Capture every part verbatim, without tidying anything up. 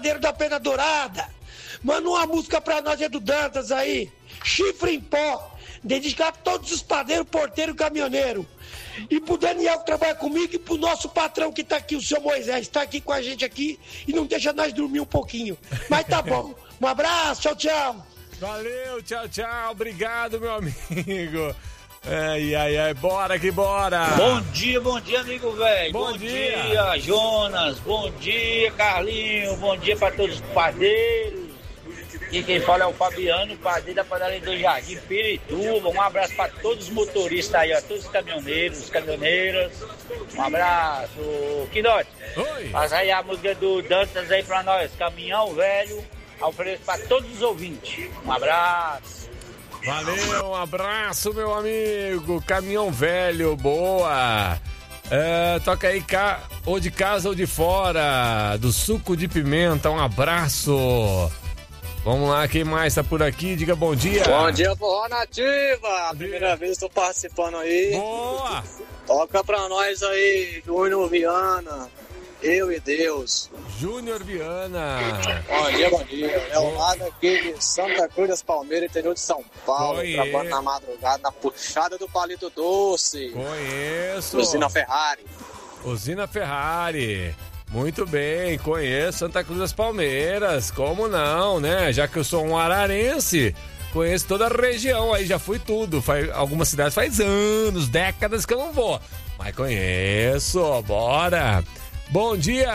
padeiro da Pena Dourada. Manda uma música pra nós, é do Dantas aí. Chifre em pó. Dedicado a todos os padeiros, porteiro e caminhoneiro. E pro Daniel que trabalha comigo e pro nosso patrão que tá aqui, o seu Moisés, tá aqui com a gente aqui e não deixa nós dormir um pouquinho. Mas tá bom. Um abraço, tchau, tchau. Valeu, tchau, tchau. Obrigado, meu amigo. Ai, ai, ai, bora que bora. Bom dia, bom dia, amigo velho. Bom, bom dia. dia, Jonas. Bom dia, Carlinho. Bom dia pra todos os padeiros. E quem fala é o Fabiano, padeiro da padaria do Jardim Pirituba. Um abraço pra todos os motoristas aí, ó, todos os caminhoneiros, caminhoneiras. Um abraço. Quinote, faz aí a música do Dantas aí pra nós. Caminhão Velho, ofereço pra todos os ouvintes. Um abraço. Valeu, um abraço, meu amigo. Caminhão Velho, boa. É, toca aí, ca... ou de casa ou de fora, do Suco de Pimenta, um abraço. Vamos lá, quem mais tá por aqui? Diga bom dia. Bom dia, Forró Nativa. Primeira vez que tô participando aí. Boa! Toca pra nós aí, Júnior Viana. Eu e Deus. Júnior Viana. Bom dia, bom dia. É o lado aqui de Santa Cruz das Palmeiras, interior de São Paulo. Conheço. Trabalhando na madrugada, na puxada do Palito Doce. Conheço. Usina Ferrari. Usina Ferrari. Muito bem, conheço Santa Cruz das Palmeiras, como não, né? Já que eu sou um ararense, conheço toda a região, aí já fui tudo. Faz, algumas cidades faz anos, décadas que eu não vou, mas conheço, bora! Bom dia!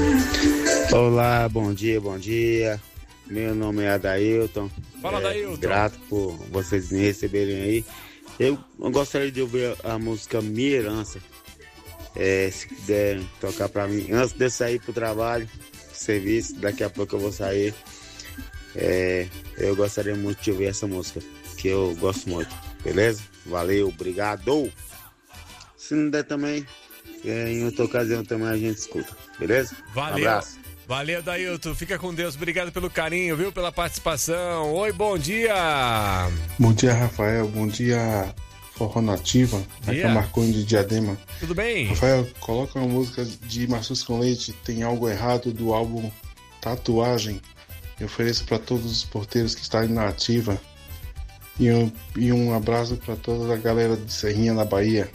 Olá, bom dia, bom dia. Meu nome é Adailton. Fala, é, Adailton. Grato por vocês me receberem aí. Eu gostaria de ouvir a música Minha Herança. É, se puder tocar pra mim antes de eu sair pro trabalho, serviço, daqui a pouco eu vou sair. É, eu gostaria muito de ouvir essa música, que eu gosto muito, beleza? Valeu, obrigado! Se não der também, é, em outra ocasião também a gente escuta, beleza? Valeu! Um abraço! Valeu, Dailton, fica com Deus, obrigado pelo carinho, viu, pela participação. Oi, bom dia! Bom dia, Rafael, bom dia, Forró Nativa, aqui é o Marconho de Diadema. Tudo bem? Rafael, coloca uma música de Mastruz com Leite, Tem Algo Errado, do álbum Tatuagem. Eu ofereço para todos os porteiros que estão aí na ativa. E um, e um abraço para toda a galera de Serrinha, na Bahia.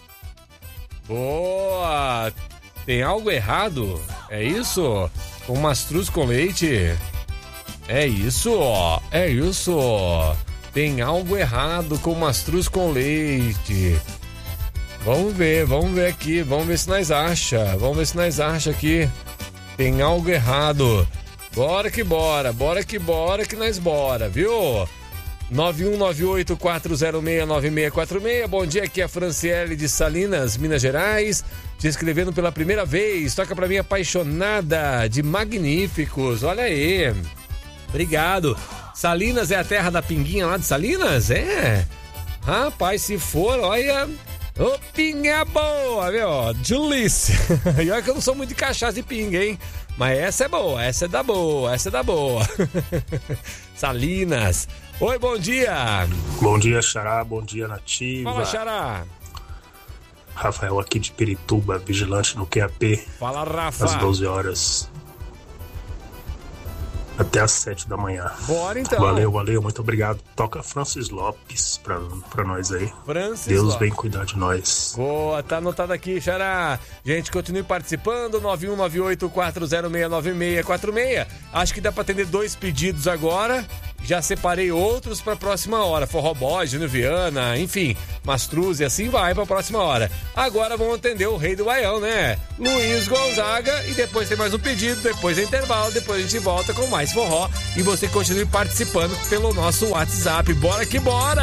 Boa! Tem algo errado? É isso? Com Mastruz com Leite? É isso, ó. É isso, ó. Tem algo errado com Mastruz com Leite. Vamos ver, vamos ver aqui. Vamos ver se nós acha. Vamos ver se nós acha aqui. Tem algo errado. Bora que bora, bora que bora que nós bora, viu? nove um nove oito quatro zero seis nove seis quatro seis. Bom dia, aqui é a Franciele de Salinas, Minas Gerais. Te escrevendo pela primeira vez. Toca pra mim Apaixonada, de Magníficos. Olha aí. Obrigado. Salinas é a terra da pinguinha lá de Salinas? É? Rapaz, se for, olha... Ô, pinga boa, viu? Delícia. E olha que eu não sou muito de cachaça de pinga, hein? Mas essa é boa, essa é da boa, essa é da boa. Salinas. Oi, bom dia. Bom dia, Xará. Bom dia, Nativa. Fala, Xará. Rafael aqui de Pirituba, vigilante no Q A P. Fala, Rafa. Às doze horas. Até às sete da manhã. Bora, então. Valeu, valeu, muito obrigado. Toca Francis Lopes pra, pra nós aí. Francis Deus Lopes. vem cuidar de nós. Boa, tá anotado aqui, Xará. Gente, continue participando. nove um nove oito quatro zero seis nove seis quatro seis. Acho que dá pra atender dois pedidos agora. Já separei outros pra próxima hora. Forró Boy, Júnior Viana, enfim, Mastruz e assim vai pra próxima hora. Agora vamos atender o rei do Baião, né? Luiz Gonzaga. E depois tem mais um pedido, depois é intervalo, depois a gente volta com mais forró. E você continue participando pelo nosso WhatsApp. Bora que bora!